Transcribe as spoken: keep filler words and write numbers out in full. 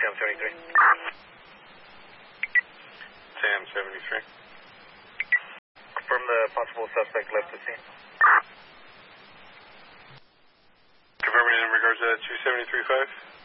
Sam seventy-three. Sam seventy-three. Confirm the possible suspect left the scene. Confirming in regards to that two seventy-three five.